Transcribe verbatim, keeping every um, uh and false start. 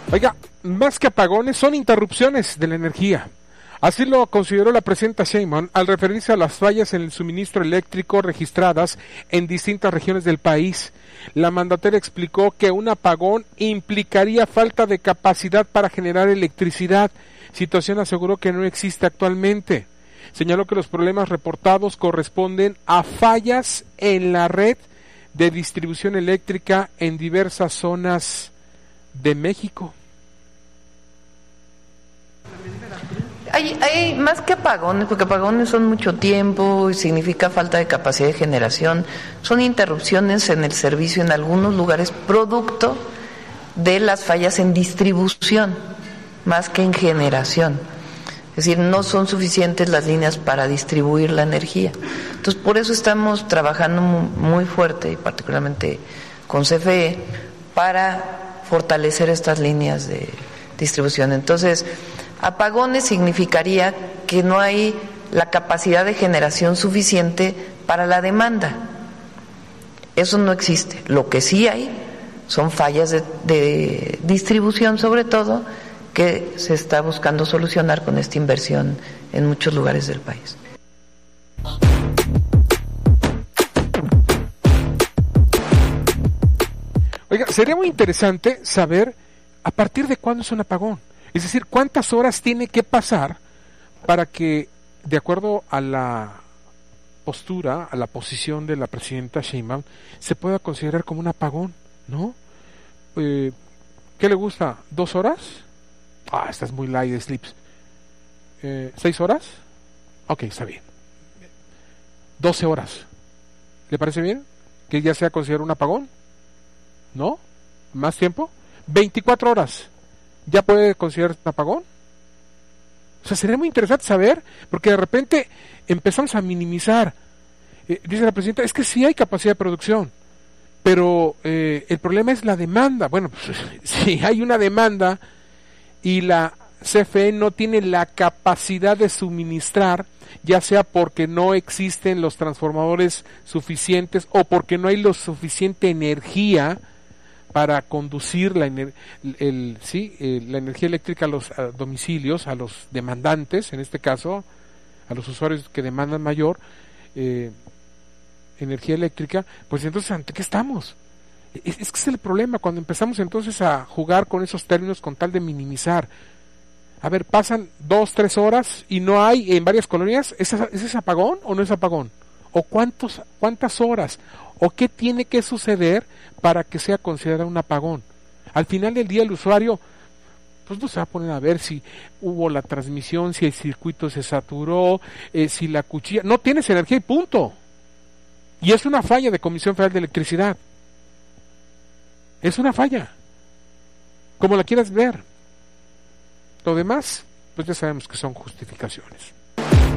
Oiga, más que apagones, son interrupciones de la energía. Así lo consideró la presidenta Sheinbaum al referirse a las fallas en el suministro eléctrico registradas en distintas regiones del país. La mandataria explicó que un apagón implicaría falta de capacidad para generar electricidad, situación aseguró que no existe actualmente. Señaló que los problemas reportados corresponden a fallas en la red de distribución eléctrica en diversas zonas de México. Hay, hay más que apagones, porque apagones son mucho tiempo y significa falta de capacidad de generación, son interrupciones en el servicio en algunos lugares producto de las fallas en distribución, más que en generación. Es decir, no son suficientes las líneas para distribuir la energía. Entonces, por eso estamos trabajando muy fuerte, y particularmente con C F E, para fortalecer estas líneas de distribución. Entonces, apagones significaría que no hay la capacidad de generación suficiente para la demanda. Eso no existe. Lo que sí hay son fallas de, de distribución, sobre todo, que se está buscando solucionar con esta inversión en muchos lugares del país. Oiga, sería muy interesante saber a partir de cuándo es un apagón. Es decir, cuántas horas tiene que pasar para que, de acuerdo a la postura, a la posición de la presidenta Sheinbaum, se pueda considerar como un apagón, ¿no? Eh, ¿Qué le gusta? ¿Dos horas? Ah, esta es muy light de sleeps. Eh, ¿Seis horas? Ok, está bien. Doce horas. ¿Le parece bien? ¿Que ya sea considerado un apagón? ¿No? ¿Más tiempo? Veinticuatro horas. ¿Ya puede considerarse un apagón? O sea, sería muy interesante saber, porque de repente empezamos a minimizar. Eh, dice la presidenta, es que sí hay capacidad de producción, pero eh, el problema es la demanda. Bueno, pues, si hay una demanda y la C F E no tiene la capacidad de suministrar, ya sea porque no existen los transformadores suficientes o porque no hay lo suficiente energía para conducir la, ener- el, sí, eh, la energía eléctrica a los a domicilios, a los demandantes, en este caso, a los usuarios que demandan mayor eh, energía eléctrica, pues entonces, ¿ante qué estamos? Es, es que es el problema, cuando empezamos entonces a jugar con esos términos con tal de minimizar. A ver, pasan dos, tres horas y no hay en varias colonias, ¿es, es ese apagón o no es apagón? ¿O cuántos, cuántas horas? ¿O qué tiene que suceder para que sea considerado un apagón? Al final del día el usuario pues no se va a poner a ver si hubo la transmisión, si el circuito se saturó, eh, si la cuchilla... No tienes energía y punto. Y es una falla de Comisión Federal de Electricidad. Es una falla. Como la quieras ver. Lo demás, pues ya sabemos que son justificaciones.